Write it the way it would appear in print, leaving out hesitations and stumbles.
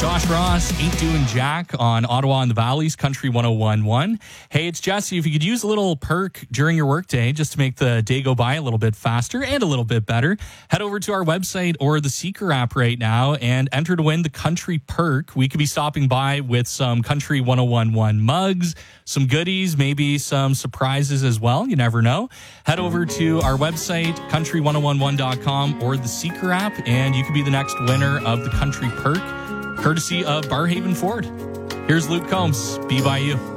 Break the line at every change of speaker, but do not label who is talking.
Josh Ross, Ain't Doing Jack on Ottawa and the Valley's Country 101.1. Hey, it's Jesse. If you could use a little perk during your workday just to make the day go by a little bit faster and a little bit better, head over to our website or the Seeker app right now and enter to win the Country Perk. We could be stopping by with some Country 101.1 mugs, some goodies, maybe some surprises as well. You never know. Head over to our website, country1011.com, or the Seeker app, and you could be the next winner of the Country Perk, courtesy of Barhaven Ford. Here's Luke Combs, Be By You.